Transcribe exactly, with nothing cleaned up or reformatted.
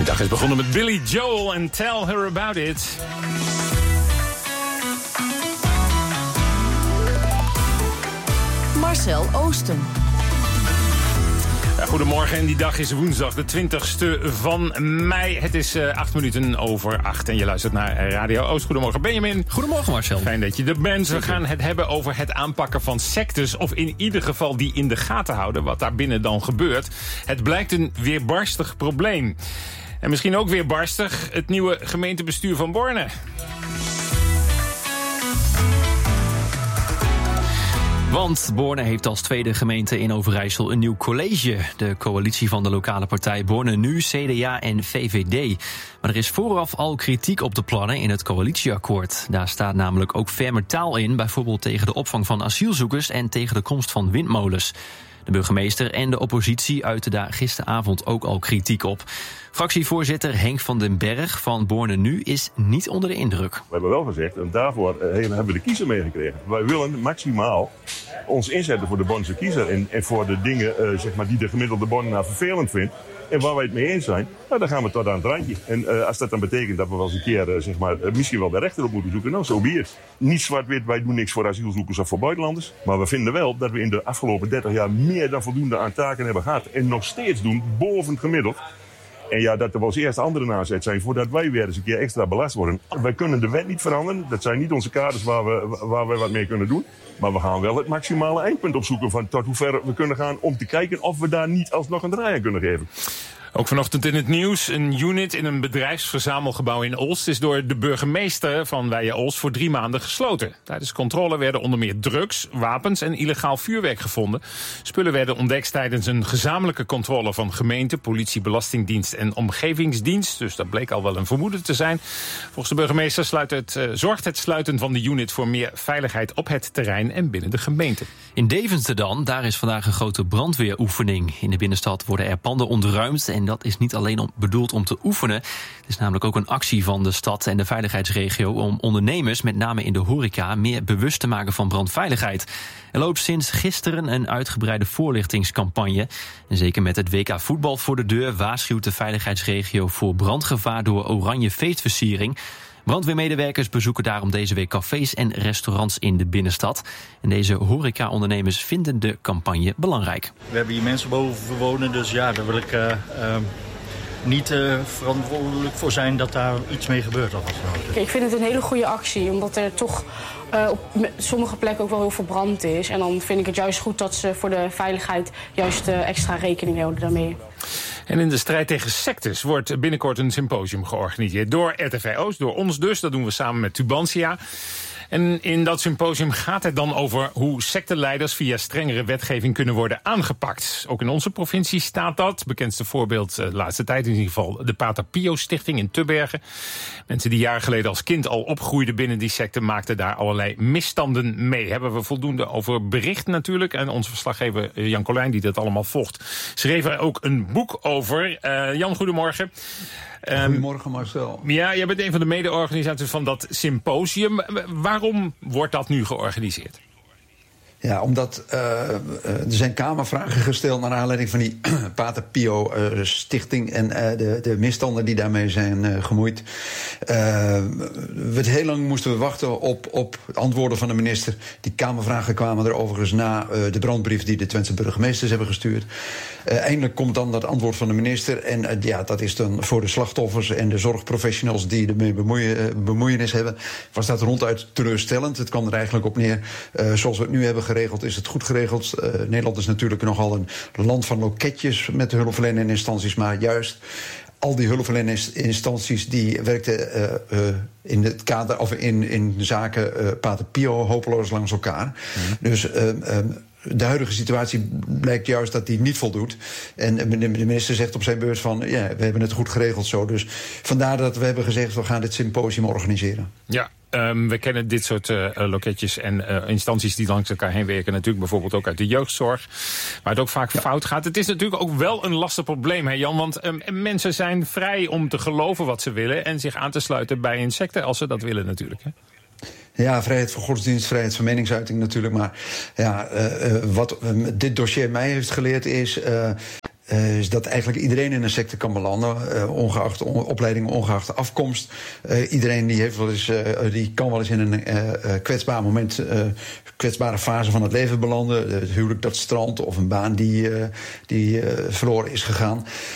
De dag is begonnen met Billy Joel en Tell Her About It. Marcel Oosten. Ja, goedemorgen, en die dag is woensdag, de twintigste van mei. Het is uh, acht minuten over acht en je luistert naar Radio Oost. Goedemorgen, Benjamin. Goedemorgen, Marcel. Fijn dat je er bent. We gaan het hebben over het aanpakken van sectes, of in ieder geval die in de gaten houden wat daar binnen dan gebeurt. Het blijkt een weerbarstig probleem. En misschien ook weerbarstig het nieuwe gemeentebestuur van Borne. Want Borne heeft als tweede gemeente in Overijssel een nieuw college. De coalitie van de lokale partij Borne Nu, C D A en V V D. Maar er is vooraf al kritiek op de plannen in het coalitieakkoord. Daar staat namelijk ook ferme taal in, bijvoorbeeld tegen de opvang van asielzoekers en tegen de komst van windmolens. De burgemeester en de oppositie uiten daar gisteravond ook al kritiek op. Fractievoorzitter Henk van den Berg van Borne Nu is niet onder de indruk. We hebben wel gezegd, en daarvoor uh, hebben we de kiezer meegekregen. Wij willen maximaal ons inzetten voor de Bornse kiezer. En, en voor de dingen uh, zeg maar, die de gemiddelde Bornenaar vervelend vindt. En waar wij het mee eens zijn, nou, dan gaan we tot aan het randje. En uh, als dat dan betekent dat we wel eens een keer uh, zeg maar, uh, misschien wel de rechter op moeten zoeken, nou, zo be it. Niet zwart-wit, wij doen niks voor asielzoekers of voor buitenlanders. Maar we vinden wel dat we in de afgelopen dertig jaar meer dan voldoende aan taken hebben gehad. En nog steeds doen, boven het gemiddeld. En ja, dat er wel eens eerst andere nazet zijn voordat wij weer eens een keer extra belast worden. Wij kunnen de wet niet veranderen. Dat zijn niet onze kaders waar we, waar we wat mee kunnen doen. Maar we gaan wel het maximale eindpunt opzoeken van tot hoe ver we kunnen gaan om te kijken of we daar niet alsnog een draai aan kunnen geven. Ook vanochtend in het nieuws. Een unit in een bedrijfsverzamelgebouw in Olst is door de burgemeester van Weijen-Olst voor drie maanden gesloten. Tijdens controle werden onder meer drugs, wapens en illegaal vuurwerk gevonden. Spullen werden ontdekt tijdens een gezamenlijke controle van gemeente, politie, belastingdienst en omgevingsdienst. Dus dat bleek al wel een vermoeden te zijn. Volgens de burgemeester sluit het, uh, zorgt het sluiten van de unit voor meer veiligheid op het terrein en binnen de gemeente. In Deventer dan, daar is vandaag een grote brandweeroefening. In de binnenstad worden er panden ontruimd en dat is niet alleen om, bedoeld om te oefenen. Het is namelijk ook een actie van de stad en de veiligheidsregio om ondernemers, met name in de horeca, meer bewust te maken van brandveiligheid. Er loopt sinds gisteren een uitgebreide voorlichtingscampagne. En zeker met het W K voetbal voor de deur waarschuwt de veiligheidsregio voor brandgevaar door oranje feestversiering. Brandweermedewerkers bezoeken daarom deze week cafés en restaurants in de binnenstad. En deze horeca-ondernemers vinden de campagne belangrijk. We hebben hier mensen boven wonen, dus ja, daar wil ik uh, uh, niet uh, verantwoordelijk voor zijn dat daar iets mee gebeurt. Kijk, ik vind het een hele goede actie, omdat er toch uh, op sommige plekken ook wel heel veel brand is. En dan vind ik het juist goed dat ze voor de veiligheid juist uh, extra rekening houden daarmee. En in de strijd tegen sectes wordt binnenkort een symposium georganiseerd door R T V Oost, door ons dus. Dat doen we samen met Tubantia. En in dat symposium gaat het dan over hoe secteleiders via strengere wetgeving kunnen worden aangepakt. Ook in onze provincie staat dat. Bekendste voorbeeld de laatste tijd in ieder geval de Pater Pio Stichting in Tubbergen. Mensen die jaren geleden als kind al opgroeiden binnen die secte maakten daar allerlei misstanden mee. Hebben we voldoende over bericht natuurlijk. En onze verslaggever Jan Colijn, die dat allemaal volgt, schreef er ook een boek over. Uh, Jan, goedemorgen. Um, Goedemorgen Marcel. Ja, jij bent een van de mede-organisators van dat symposium. Waarom wordt dat nu georganiseerd? Ja, omdat uh, er zijn kamervragen gesteld naar aanleiding van die Pater Pio uh, Stichting en uh, de, de misstanden die daarmee zijn uh, gemoeid. Uh, we heel lang moesten we wachten op, op antwoorden van de minister. Die kamervragen kwamen er overigens na uh, de brandbrief die de Twentse burgemeesters hebben gestuurd. Uh, eindelijk komt dan dat antwoord van de minister. En uh, ja, dat is dan voor de slachtoffers en de zorgprofessionals die ermee bemoeien, uh, bemoeienis hebben, was dat ronduit teleurstellend. Het kwam er eigenlijk op neer, uh, zoals we het nu hebben geregeld, is het goed geregeld. Uh, Nederland is natuurlijk nogal een land van loketjes met de hulpverlenende instanties, maar juist al die hulpverlenende instanties die werkten uh, uh, in het kader of in, in zaken uh, Pater Pio hopeloos langs elkaar. Mm-hmm. Dus uh, um, de huidige situatie blijkt juist dat die niet voldoet. En de minister zegt op zijn beurs van, ja, we hebben het goed geregeld zo. Dus vandaar dat we hebben gezegd, we gaan dit symposium organiseren. Ja. Um, we kennen dit soort uh, loketjes en uh, instanties die langs elkaar heen werken. Natuurlijk bijvoorbeeld ook uit de jeugdzorg. Waar het ook vaak ja. fout gaat. Het is natuurlijk ook wel een lastig probleem, hè Jan. Want um, mensen zijn vrij om te geloven wat ze willen en zich aan te sluiten bij een secte als ze dat willen natuurlijk, hè? Ja, vrijheid van godsdienst, vrijheid van meningsuiting natuurlijk. Maar ja, uh, wat uh, dit dossier mij heeft geleerd is, Uh, Uh, is dat eigenlijk iedereen in een secte kan belanden, uh, ongeacht on- opleiding, ongeacht afkomst. Uh, iedereen die, heeft wel eens, uh, die kan wel eens in een uh, uh, kwetsbaar moment, uh, kwetsbare fase van het leven belanden. Het huwelijk dat strandt of een baan die, uh, die uh, verloren is gegaan.